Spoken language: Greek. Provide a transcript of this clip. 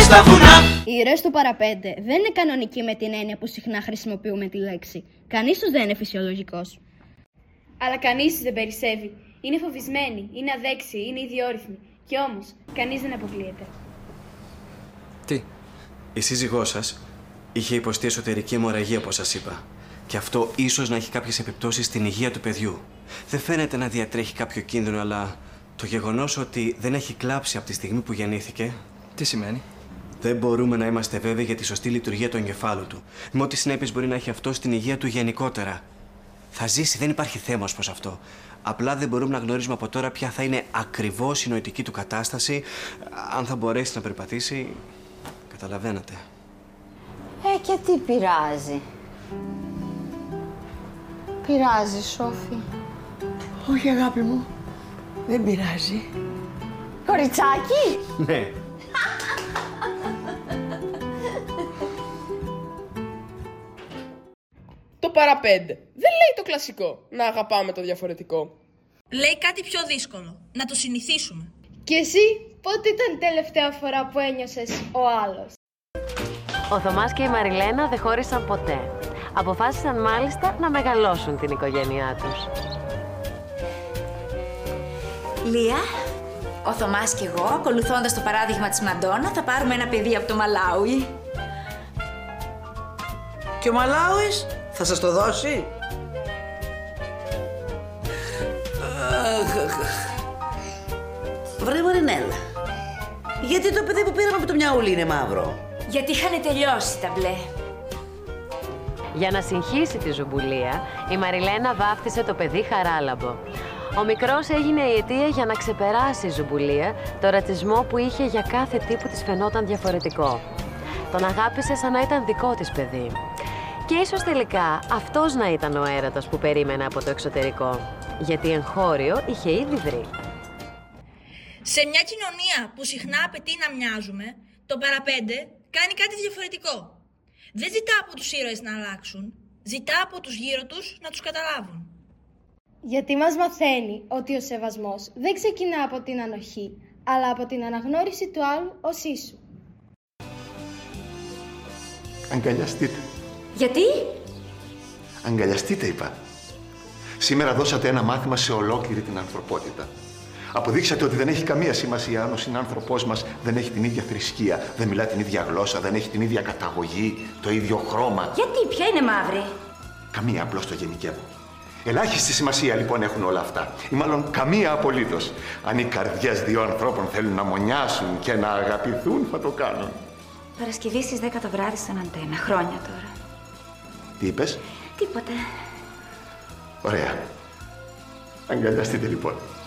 στα βουνά. Οι ήρωες του παραπέντε δεν είναι κανονικοί με την έννοια που συχνά χρησιμοποιούμε τη λέξη. Κανείς τους δεν είναι φυσιολογικός. Αλλά κανείς τους δεν περισσεύει. Είναι φοβισμένοι, είναι αδέξιοι, είναι ιδιόρυθμοι. Κι όμως, κανείς δεν αποκλείεται. Τι? Η σύζυγός σας είχε υποστεί εσωτερική αιμορραγία, όπως σας είπα. Και αυτό ίσως να έχει κάποιες επιπτώσεις στην υγεία του παιδιού. Δεν φαίνεται να διατρέχει κάποιο κίνδυνο, αλλά το γεγονός ότι δεν έχει κλάψει από τη στιγμή που γεννήθηκε. Τι σημαίνει? Δεν μπορούμε να είμαστε βέβαιοι για τη σωστή λειτουργία του εγκεφάλου του. Με ό,τι συνέπειες μπορεί να έχει αυτό στην υγεία του γενικότερα. Θα ζήσει, δεν υπάρχει θέμα ως προς αυτό. Απλά δεν μπορούμε να γνωρίζουμε από τώρα ποια θα είναι ακριβώς η νοητική του κατάσταση, αν θα μπορέσει να περπατήσει. Καταλαβαίνετε. Και τι πειράζει? Πειράζει, Σόφη? Όχι, αγάπη μου. Δεν πειράζει. Κοριτσάκι! Ναι. Το παραπέντε. Δεν λέει το κλασικό, να αγαπάμε το διαφορετικό. Λέει κάτι πιο δύσκολο, να το συνηθίσουμε. Και εσύ, πότε ήταν η τελευταία φορά που ένιωσες ο άλλος? Ο Θωμάς και η Μαριλένα δεν χώρισαν ποτέ. Αποφάσισαν μάλιστα να μεγαλώσουν την οικογένειά τους. Λία, ο Θωμάς και εγώ, ακολουθώντας το παράδειγμα της Μαντόνα, θα πάρουμε ένα παιδί από το Μαλάουι. Και ο Μαλάουις θα σας το δώσει? Βρε Μαρινέλα, γιατί το παιδί που πήραμε από το Μιαούλι είναι μαύρο? Γιατί είχαν τελειώσει τα μπλε. Για να συγχύσει τη Ζουμπουλία, η Μαριλένα βάφτισε το παιδί Χαράλαμπο. Ο μικρός έγινε η αιτία για να ξεπεράσει η Ζουμπουλία το ρατσισμό που είχε για κάθε τι που της φαινόταν διαφορετικό. Τον αγάπησε σαν να ήταν δικό της παιδί. Και ίσως τελικά αυτός να ήταν ο έρωτας που περίμενε από το εξωτερικό. Γιατί εγχώριο είχε ήδη βρει. Σε μια κοινωνία που συχνά απαιτεί να μοιάζουμε, το παραπέντε κάνει κάτι διαφορετικό. Δεν ζητά από τους ήρωες να αλλάξουν, ζητά από τους γύρω τους να τους καταλάβουν. Γιατί μας μαθαίνει ότι ο σεβασμός δεν ξεκινά από την ανοχή, αλλά από την αναγνώριση του άλλου ως ίσου. Αγκαλιαστείτε. Γιατί? Αγκαλιαστείτε, είπα. Σήμερα δώσατε ένα μάθημα σε ολόκληρη την ανθρωπότητα. Αποδείξατε ότι δεν έχει καμία σημασία αν ο συνάνθρωπός μας δεν έχει την ίδια θρησκεία, δεν μιλά την ίδια γλώσσα, δεν έχει την ίδια καταγωγή, το ίδιο χρώμα. Γιατί, ποια είναι μαύρη? Καμία, απλώς το γενικεύω. Ελάχιστη σημασία λοιπόν έχουν όλα αυτά. Ή μάλλον καμία απολύτως. Αν οι καρδιές δύο ανθρώπων θέλουν να μονιάσουν και να αγαπηθούν, θα το κάνουν. Παρασκευή στις 10 το βράδυ στον Αντένα. Χρόνια τώρα. Τι είπες? Τίποτε. Ωραία. Αγκαλιαστείτε λοιπόν.